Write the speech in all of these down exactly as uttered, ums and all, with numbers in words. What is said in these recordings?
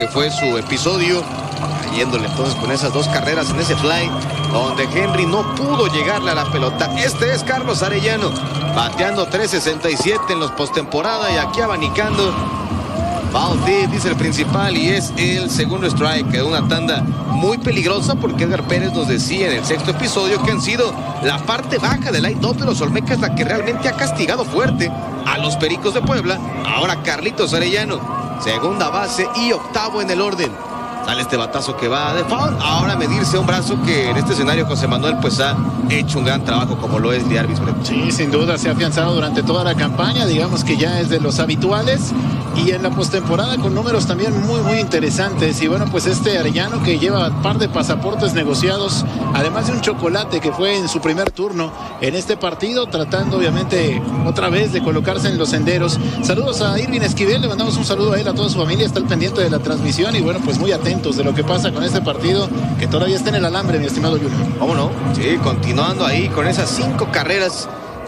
que fue su episodio, cayéndole entonces con esas dos carreras en ese fly, donde Henry no pudo llegarle a la pelota. Este es Carlos Arellano, bateando tres sesenta y siete en los postemporada y aquí abanicando. Foul tip, dice el principal, y es el segundo strike de una tanda muy peligrosa, porque Edgar Pérez nos decía en el sexto episodio que han sido la parte baja del line-up de los Olmecas la que realmente ha castigado fuerte a los Pericos de Puebla. Ahora Carlitos Arellano, segunda base y octavo en el orden. Sale este batazo que va de foul. Ahora medirse un brazo que en este escenario José Manuel pues ha hecho un gran trabajo, como lo es Liarvis Brett. Sí, sin duda se ha afianzado durante toda la campaña, digamos que ya es de los habituales, y en la postemporada con números también muy muy interesantes. Y bueno, pues este Arellano, que lleva un par de pasaportes negociados, además de un chocolate que fue en su primer turno en este partido, tratando obviamente otra vez de colocarse en los senderos. Saludos a Irvin Esquivel, le mandamos un saludo a él, a toda su familia, está al pendiente de la transmisión y bueno, pues muy atentos de lo que pasa con este partido, que todavía está en el alambre, mi estimado Junior. ¿Cómo no? Sí, continuando ahí con esas cinco carreras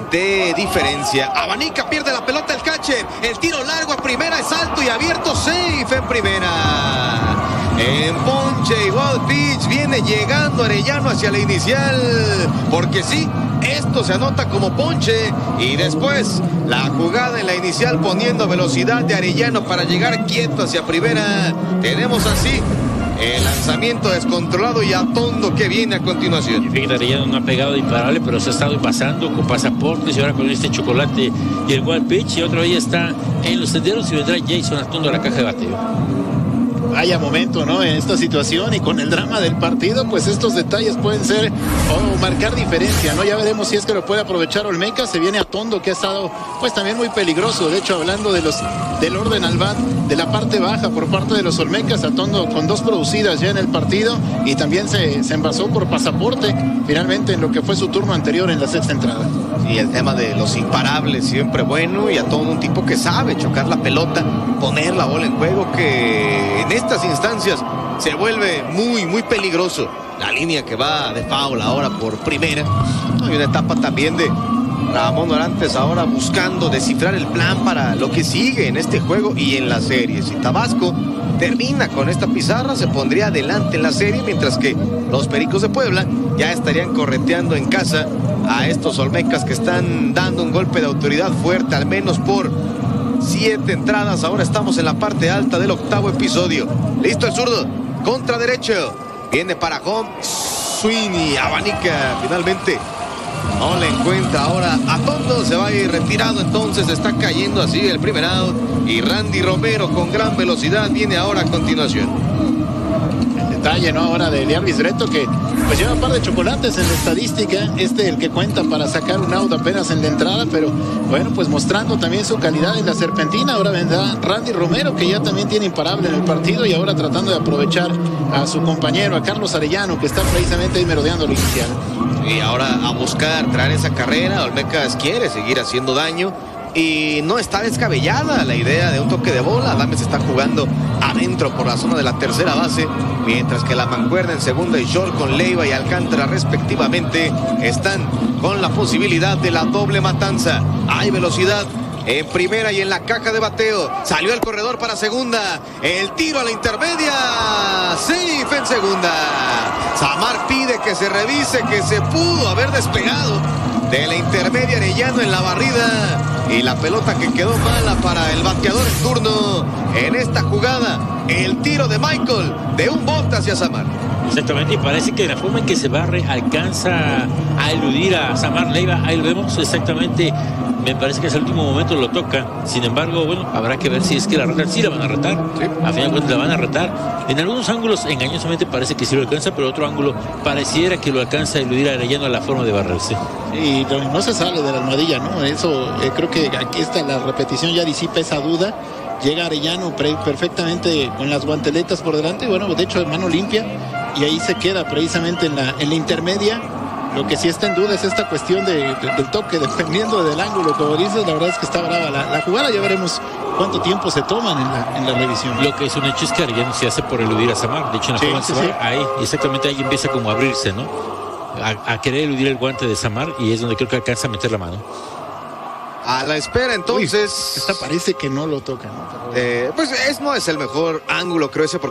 de diferencia. Abanica, pierde la pelota el catcher, el tiro largo a primera es alto y abierto, safe en primera. En ponche, igual pitch, viene llegando Arellano hacia la inicial, porque sí, esto se anota como ponche, y después la jugada en la inicial poniendo velocidad de Arellano para llegar quieto hacia primera. Tenemos así el lanzamiento descontrolado y Atondo que viene a continuación. Fíjate, Arellano no ha pegado imparable, pero se ha estado pasando con pasaportes y ahora con este chocolate y el wild pitch, y otra vez está en los senderos y vendrá Jason Atondo a la caja de bateo. Vaya momento, ¿no? En esta situación y con el drama del partido, pues estos detalles pueden ser o marcar diferencia, ¿no? Ya veremos si es que lo puede aprovechar Olmeca. Se viene Atondo, que ha estado pues también muy peligroso. De hecho, hablando de los del orden al bat, de la parte baja por parte de los Olmecas, Atondo con dos producidas ya en el partido y también se, se envasó por pasaporte finalmente en lo que fue su turno anterior en la sexta entrada. Y el tema de los imparables siempre bueno, y a todo un tipo que sabe chocar la pelota, poner la bola en juego, que en estas instancias se vuelve muy muy peligroso. La línea que va de foul ahora por primera. Hay una etapa también de Ramón Dorantes ahora buscando descifrar el plan para lo que sigue en este juego y en la serie. Si Tabasco termina con esta pizarra, se pondría adelante en la serie, mientras que los Pericos de Puebla ya estarían correteando en casa a estos Olmecas que están dando un golpe de autoridad fuerte, al menos por siete entradas. Ahora estamos en la parte alta del octavo episodio. Listo el zurdo, contra derecho, viene para home, Sweeney, abanica, finalmente no le encuentra. Ahora Atondo se va a ir retirado, entonces está cayendo así el primer out, y Randy Romero con gran velocidad viene ahora a continuación. Detalle, ¿no? Ahora de Liarvis Breto, que pues lleva un par de chocolates en la estadística, este el que cuenta para sacar un out apenas en la entrada, pero bueno, pues mostrando también su calidad en la serpentina. Ahora vendrá Randy Romero, que ya también tiene imparable en el partido, y ahora tratando de aprovechar a su compañero, a Carlos Arellano, que está precisamente ahí merodeando la inicial. Y ahora a buscar traer esa carrera. Olmecas quiere seguir haciendo daño y no está descabellada la idea de un toque de bola. Adames está jugando adentro por la zona de la tercera base, mientras que la mancuerna en segunda y short con Leiva y Alcántara respectivamente están con la posibilidad de la doble matanza. Hay velocidad en primera y en la caja de bateo. Salió el corredor para segunda, el tiro a la intermedia, safe en segunda. Samar pide que se revise, que se pudo haber despegado de la intermedia Arellano en la barrida, y la pelota que quedó mala para el bateador en turno en esta jugada. El tiro de Michael de un bote hacia Samar. Exactamente, y parece que la forma en que se barre alcanza a eludir a Samar Leiva. Ahí lo vemos exactamente. Me parece que es el último momento, lo toca. Sin embargo, bueno, habrá que ver si es que la retan. Sí la van a retar, sí. A final de cuentas la van a retar. En algunos ángulos engañosamente parece que sí lo alcanza, pero otro ángulo pareciera que lo alcanza a eludir a Arellano a la forma de barrerse. Y no, no se sale de la almohadilla, ¿no? Eso eh, creo que aquí está la repetición, ya disipa esa duda. Llega Arellano pre perfectamente con las guanteletas por delante, bueno, de hecho de mano limpia, y ahí se queda precisamente en la, en la intermedia. Lo que sí está en duda es esta cuestión de, de, del toque, dependiendo del ángulo, como dices. La verdad es que está brava la, la jugada. Ya veremos cuánto tiempo se toman en la, en la revisión. Lo que es un hecho es que Arellano se hace por eludir a Samar. De hecho, en la sí, forma sí, de Samar, sí. ahí, exactamente ahí empieza como a abrirse, ¿no? A, a querer eludir el guante de Samar, y es donde creo que alcanza a meter la mano. A la espera entonces. Uy, esta parece que no lo toca, ¿no? Pero... eh, pues es, no es el mejor ángulo, creo ese, porque